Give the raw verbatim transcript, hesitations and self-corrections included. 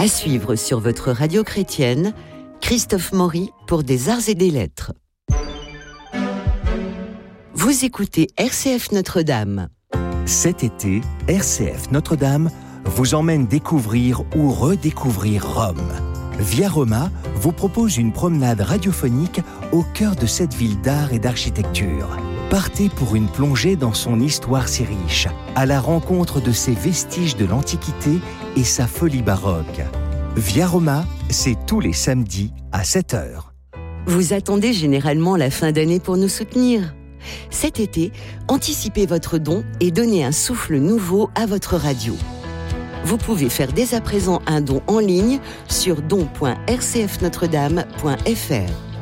À suivre sur votre radio chrétienne, Christophe Maury pour des arts et des lettres. Vous écoutez R C F Notre-Dame. Cet été, R C F Notre-Dame vous emmène découvrir ou redécouvrir Rome. Via Roma vous propose une promenade radiophonique au cœur de cette ville d'art et d'architecture. Partez pour une plongée dans son histoire si riche, à la rencontre de ses vestiges de l'Antiquité et sa folie baroque. Via Roma, c'est tous les samedis à sept heures. Vous attendez généralement la fin d'année pour nous soutenir. Cet été, anticipez votre don et donnez un souffle nouveau à votre radio. Vous pouvez faire dès à présent un don en ligne sur don point r c f notre dame point f r.